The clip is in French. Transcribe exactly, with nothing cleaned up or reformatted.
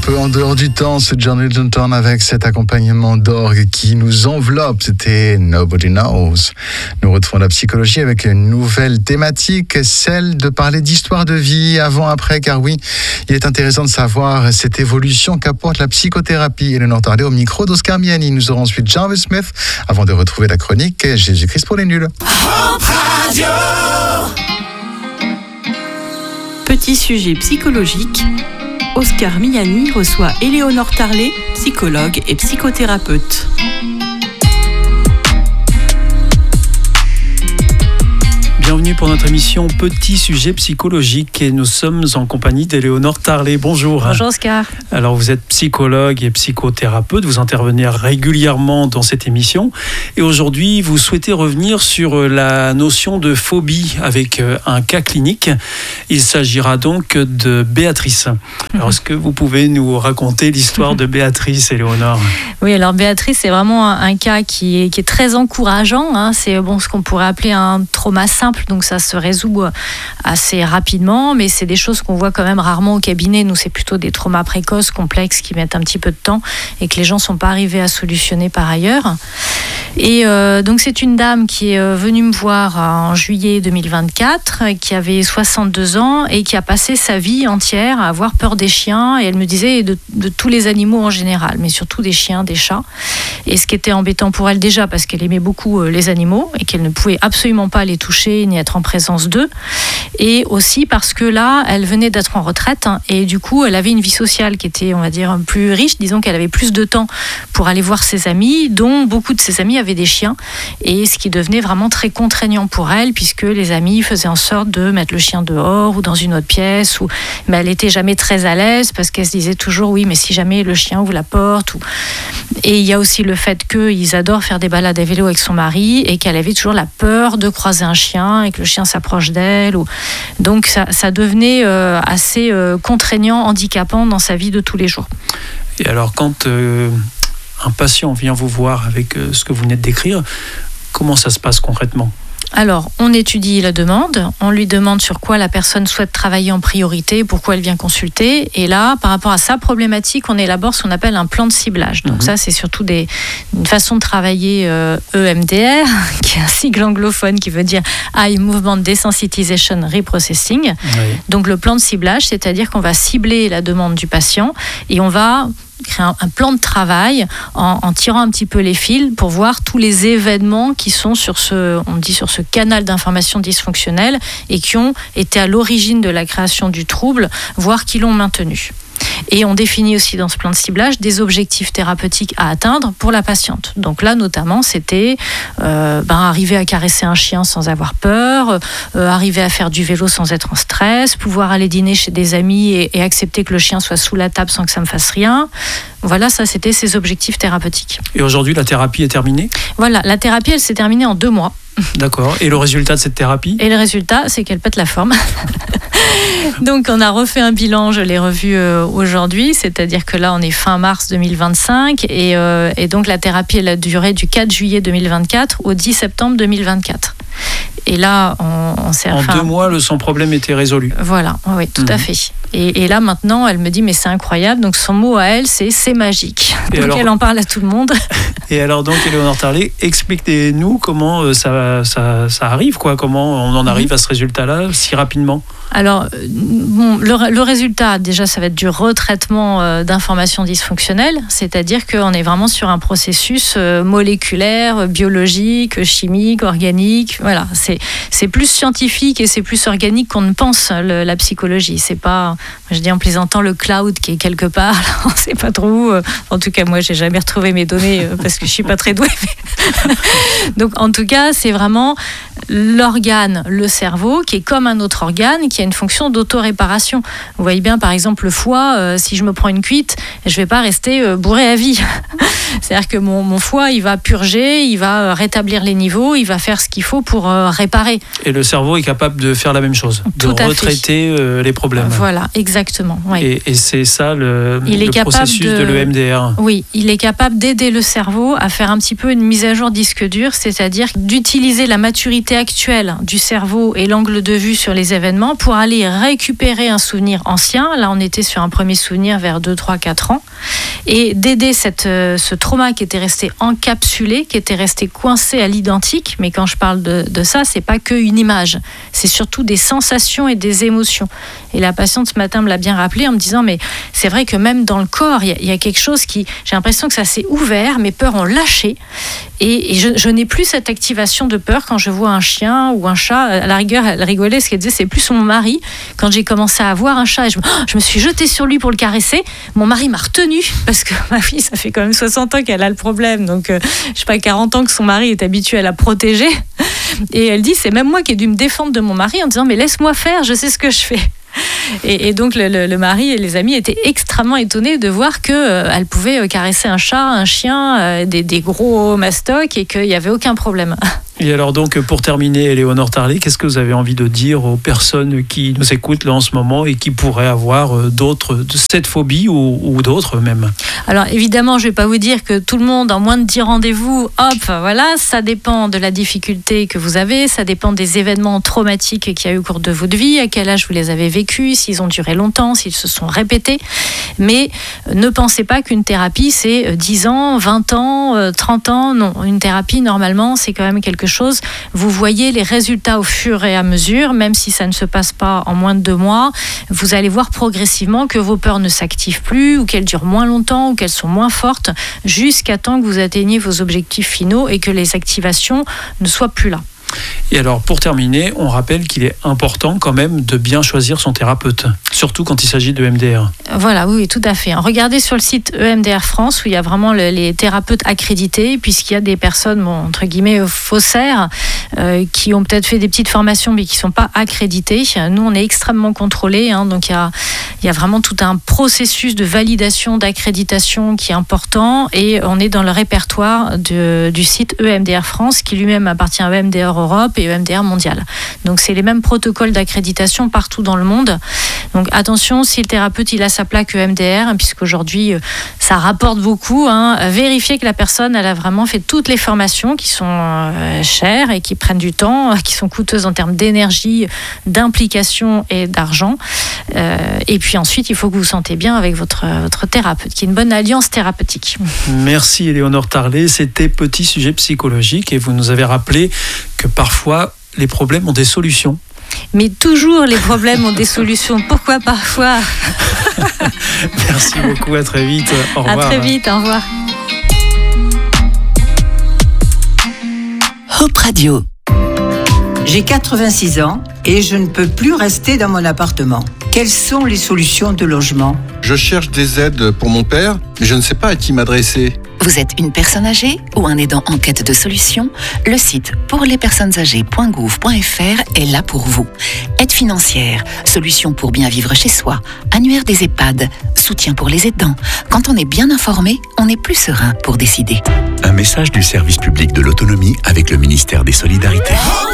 peu en dehors du temps, ce John Legend avec cet accompagnement d'orgue qui nous enveloppe. C'était Nobody Knows. Nous retrouvons la psychologie avec une nouvelle thématique, celle de parler d'histoire de vie avant-après, car oui, il est intéressant de savoir cette évolution qu'apporte la psychothérapie. Eleonore Tarlet au micro d'Oscar Miani. Nous aurons ensuite Jarvis Smith avant de retrouver la chronique Jésus-Christ pour les nuls. Petit sujet psychologique, Oscar Miani reçoit Eleonore Tarlet, psychologue et psychothérapeute. Bienvenue pour notre émission Petit sujet psychologique et nous sommes en compagnie d'Eleonore Tarlet. Bonjour. Bonjour Oscar. Alors vous êtes psychologue et psychothérapeute, vous intervenez régulièrement dans cette émission et aujourd'hui vous souhaitez revenir sur la notion de phobie avec un cas clinique. Il s'agira donc de Béatrice. Alors est-ce que vous pouvez nous raconter l'histoire de Béatrice, Eleonore ? Oui, alors Béatrice c'est vraiment un, un cas qui est, qui est très encourageant. Hein. C'est bon, ce qu'on pourrait appeler un trauma simple. Donc ça se résout assez rapidement, mais c'est des choses qu'on voit quand même rarement au cabinet. Nous, c'est plutôt des traumas précoces, complexes, qui mettent un petit peu de temps et que les gens ne sont pas arrivés à solutionner par ailleurs. Et euh, donc c'est une dame qui est venue me voir en juillet deux mille vingt-quatre, qui avait soixante-deux ans et qui a passé sa vie entière à avoir peur des chiens, et elle me disait de, de tous les animaux en général, mais surtout des chiens, des chats. Et ce qui était embêtant pour elle déjà parce qu'elle aimait beaucoup les animaux et qu'elle ne pouvait absolument pas les toucher ni être en présence d'eux, et aussi parce que là elle venait d'être en retraite et du coup elle avait une vie sociale qui était, on va dire, plus riche. Disons qu'elle avait plus de temps pour aller voir ses amis, dont beaucoup de ses amis avaient des chiens, et ce qui devenait vraiment très contraignant pour elle puisque les amis faisaient en sorte de mettre le chien dehors ou dans une autre pièce, ou... mais elle était jamais très à l'aise parce qu'elle se disait toujours oui mais si jamais le chien ouvre la porte ou... Et il y a aussi le fait qu'ils adorent faire des balades à vélo avec son mari et qu'elle avait toujours la peur de croiser un chien et que le chien s'approche d'elle. Ou... Donc ça, ça devenait euh, assez euh, contraignant, handicapant dans sa vie de tous les jours. Et alors quand euh, un patient vient vous voir avec euh, ce que vous venez de décrire, comment ça se passe concrètement ? Alors, on étudie la demande, on lui demande sur quoi la personne souhaite travailler en priorité, pourquoi elle vient consulter, et là, par rapport à sa problématique, on élabore ce qu'on appelle un plan de ciblage. Donc mmh. ça, c'est surtout des, une façon de travailler euh, E M D R, qui est un sigle anglophone qui veut dire Eye Movement Desensitization Reprocessing. Oui. Donc le plan de ciblage, c'est-à-dire qu'on va cibler la demande du patient et on va créer un, un plan de travail en, en tirant un petit peu les fils pour voir tous les événements qui sont sur ce, on dit sur ce canal d'information dysfonctionnelle et qui ont été à l'origine de la création du trouble, voire qui l'ont maintenu. Et on définit aussi dans ce plan de ciblage des objectifs thérapeutiques à atteindre pour la patiente. Donc là, notamment, c'était euh, ben, arriver à caresser un chien sans avoir peur, euh, arriver à faire du vélo sans être en stress, pouvoir aller dîner chez des amis et, et accepter que le chien soit sous la table sans que ça me fasse rien. Voilà, ça, c'était ses objectifs thérapeutiques. Et aujourd'hui, la thérapie est terminée ? Voilà, la thérapie, elle s'est terminée en deux mois. D'accord. Et le résultat de cette thérapie ? Et le résultat, c'est qu'elle pète la forme. Donc, on a refait un bilan, je l'ai revu euh, aujourd'hui, c'est-à-dire que là, on est fin mars deux mille vingt-cinq et, euh, et donc la thérapie, elle a duré du quatre juillet deux mille vingt-quatre au dix septembre deux mille vingt-quatre. Et là, on, on s'est... En enfin, deux mois, le, son problème était résolu. Voilà, oui, tout mmh. à fait. Et, et là, maintenant, elle me dit, mais c'est incroyable. Donc, son mot à elle, c'est « c'est magique ». Donc, alors, elle en parle à tout le monde. Et alors, donc, Eleonore Tarlet, expliquez-nous comment ça, ça, ça arrive, quoi. Comment on en arrive mmh. à ce résultat-là si rapidement ? Alors, bon, le, le résultat, déjà, ça va être du retraitement euh, d'informations dysfonctionnelles, c'est-à-dire qu'on est vraiment sur un processus euh, moléculaire, biologique, chimique, organique. Voilà, c'est, c'est plus scientifique et c'est plus organique qu'on ne pense, le, la psychologie. C'est pas, je dis en plaisantant, le cloud qui est quelque part, là, on ne sait pas trop où. En tout cas, moi, j'ai jamais retrouvé mes données euh, parce que je suis pas très douée. Donc, en tout cas, c'est vraiment l'organe, le cerveau, qui est comme un autre organe, qui a une fonction d'autoréparation. Vous voyez bien, par exemple, le foie, euh, si je me prends une cuite, je ne vais pas rester euh, bourré à vie. C'est-à-dire que mon, mon foie, il va purger, il va euh, rétablir les niveaux, il va faire ce qu'il faut pour euh, réparer. Et le cerveau est capable de faire la même chose, Tout de retraiter euh, les problèmes. Voilà, exactement. Oui. Et, et c'est ça le, il le est processus de, de l'E M D R. Oui, il est capable d'aider le cerveau cerveau à faire un petit peu une mise à jour disque dur, c'est-à-dire d'utiliser la maturité actuelle du cerveau et l'angle de vue sur les événements pour aller récupérer un souvenir ancien. Là, on était sur un premier souvenir vers deux, trois, quatre ans. Et d'aider cette, euh, ce trauma qui était resté encapsulé, qui était resté coincé à l'identique. Mais quand je parle de, de ça, c'est pas qu'une image. C'est surtout des sensations et des émotions. Et la patiente ce matin me l'a bien rappelé en me disant, mais c'est vrai que même dans le corps, il y, y a quelque chose qui... J'ai l'impression que ça s'est ouvert, mes peurs ont lâché. Et, et je, je n'ai plus cette activation de peur quand je vois un chien ou un chat. À la rigueur, elle rigolait, ce qu'elle disait, c'est plus mon mari. Quand j'ai commencé à voir un chat, et je, oh, je me suis jetée sur lui pour le caresser. Mon mari m'a retenue parce que ma fille, ça fait quand même soixante ans qu'elle a le problème. Donc, euh, je sais pas, quarante ans que son mari est habitué à la protéger. Et elle dit, c'est même moi qui ai dû me défendre de mon mari en disant, mais laisse-moi faire, je sais ce que je fais. Et, et donc le, le, le mari et les amis étaient extrêmement étonnés de voir qu'elle euh, pouvait caresser un chat, un chien, euh, des, des gros mastocs et qu'il n'y avait aucun problème. Et alors donc pour terminer, Éléonore Tarlet, qu'est-ce que vous avez envie de dire aux personnes qui nous écoutent là en ce moment et qui pourraient avoir d'autres, de cette phobie ou, ou d'autres même? Alors évidemment, je ne vais pas vous dire que tout le monde en moins de dix rendez-vous, hop, voilà, ça dépend de la difficulté que vous avez, ça dépend des événements traumatiques qu'il y a eu au cours de votre vie, à quel âge vous les avez vécus, s'ils ont duré longtemps, s'ils se sont répétés. Mais ne pensez pas qu'une thérapie c'est dix ans, vingt ans, trente ans, non. Une thérapie normalement c'est quand même quelque chose, vous voyez les résultats au fur et à mesure, même si ça ne se passe pas en moins de deux mois, vous allez voir progressivement que vos peurs ne s'activent plus ou qu'elles durent moins longtemps ou qu'elles sont moins fortes jusqu'à temps que vous atteigniez vos objectifs finaux et que les activations ne soient plus là. Et alors, pour terminer, on rappelle qu'il est important quand même de bien choisir son thérapeute, surtout quand il s'agit de E M D R. Voilà, oui, tout à fait. Regardez sur le site E M D R France où il y a vraiment le, les thérapeutes accrédités, puisqu'il y a des personnes, bon, entre guillemets, faussaires, euh, qui ont peut-être fait des petites formations, mais qui ne sont pas accréditées. Nous, on est extrêmement contrôlés, hein, donc il y a, il y a vraiment tout un processus de validation, d'accréditation qui est important, et on est dans le répertoire de, du site E M D R France, qui lui-même appartient à E M D R Europe et E M D R mondial. Donc c'est les mêmes protocoles d'accréditation partout dans le monde. Donc attention, si le thérapeute il a sa plaque E M D R, puisqu'aujourd'hui ça rapporte beaucoup, hein, vérifiez que la personne elle a vraiment fait toutes les formations qui sont euh, chères et qui prennent du temps, qui sont coûteuses en termes d'énergie, d'implication et d'argent. Euh, et puis ensuite il faut que vous vous sentez bien avec votre, votre thérapeute, qu'il y ait une bonne alliance thérapeutique. Merci Éléonore Tarlet, c'était Petit Sujet Psychologique et vous nous avez rappelé que parfois les problèmes ont des solutions. Mais toujours les problèmes ont des solutions. Pourquoi parfois? Merci beaucoup, à très vite. Au revoir. À très vite, au revoir. Hope Radio. J'ai quatre-vingt-six ans et je ne peux plus rester dans mon appartement. Quelles sont les solutions de logement? Je cherche des aides pour mon père, mais je ne sais pas à qui m'adresser. Vous êtes une personne âgée ou un aidant en quête de solutions? Le site pour les personnes âgées point gouv point f r est là pour vous. Aide financière, solutions pour bien vivre chez soi, annuaire des EHPAD, soutien pour les aidants. Quand on est bien informé, on est plus serein pour décider. Un message du service public de l'autonomie avec le ministère des Solidarités.